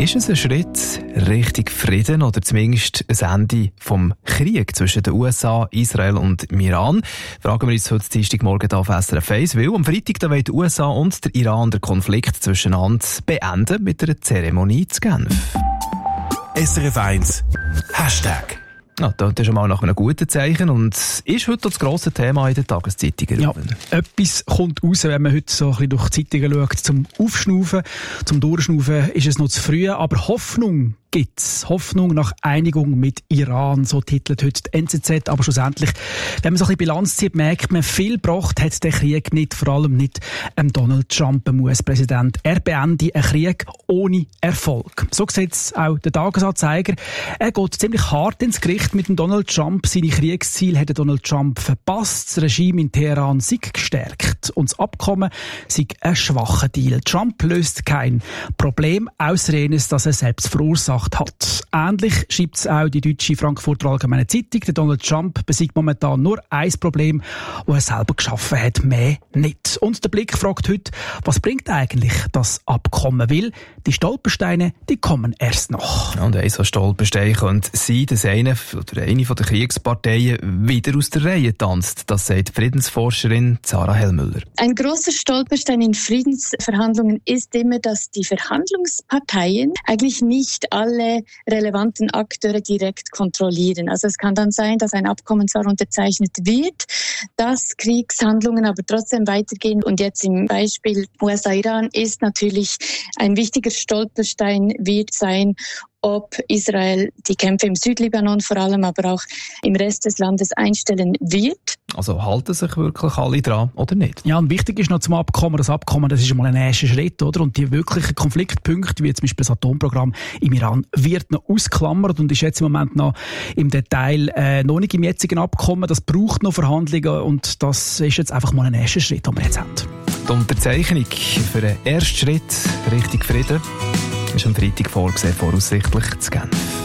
Ist es ein Schritt Richtung Frieden oder zumindest ein Ende vom Krieg zwischen den USA, Israel und dem Iran? Fragen wir uns heute Dienstagmorgen auf SRF 1, weil am Freitag da wollen die USA und der Iran den Konflikt zwischeneinander beenden mit einer Zeremonie zu Genf. SRF 1 Hashtag. Ja, das ist schon mal nach einem guten Zeichen und ist heute das grosse Thema in den Tageszeitungen. Ja, etwas kommt raus, wenn man heute so ein bisschen durch die Zeitungen schaut. Zum Aufschnaufen, zum Durchschnaufen ist es noch zu früh, aber Hoffnung gibt's. Hoffnung nach Einigung mit Iran, so titelt heute die NZZ. Aber schlussendlich, wenn man so ein bisschen Bilanz zieht, merkt man, viel gebracht hat der Krieg nicht, vor allem nicht Donald Trump, dem US-Präsident. Er beendet einen Krieg ohne Erfolg. So sieht es auch der Tagesanzeiger. Er geht ziemlich hart ins Gericht mit dem Donald Trump. Seine Kriegsziele hat Donald Trump verpasst. Das Regime in Teheran sei gestärkt. Und das Abkommen sei ein schwacher Deal. Trump löst kein Problem, ausser jenes, das er selbst verursacht hat. Ähnlich schreibt es auch die deutsche Frankfurter Allgemeine Zeitung. Der Donald Trump besiegt momentan nur ein Problem, das er selber geschaffen hat, mehr nicht. Und der Blick fragt heute, was bringt eigentlich das Abkommen? Weil die Stolpersteine, die kommen erst noch. Und ein so Stolperstein könnte sein, dass eine von der Kriegsparteien wieder aus der Reihe tanzt. Das sagt die Friedensforscherin Sarah Hellmüller. Ein großer Stolperstein in Friedensverhandlungen ist immer, dass die Verhandlungsparteien eigentlich nicht alle relevanten Akteure direkt kontrollieren. Also es kann dann sein, dass ein Abkommen zwar unterzeichnet wird, dass Kriegshandlungen aber trotzdem weitergehen. Und jetzt im Beispiel USA-Iran ist natürlich ein wichtiger Stolperstein wird sein, ob Israel die Kämpfe im Südlibanon vor allem, aber auch im Rest des Landes einstellen wird. Also halten sich wirklich alle dran oder nicht? Ja, und wichtig ist noch zum Abkommen, das Abkommen, das ist mal ein erster Schritt, oder? Und die wirklichen Konfliktpunkte, wie zum Beispiel das Atomprogramm im Iran, wird noch ausklammert und ist jetzt im Moment noch im Detail noch nicht im jetzigen Abkommen. Das braucht noch Verhandlungen und das ist jetzt einfach mal ein erster Schritt, den wir jetzt haben. Die Unterzeichnung für den ersten Schritt Richtung Frieden ist am Freitag vorgesehen, voraussichtlich zu Genf.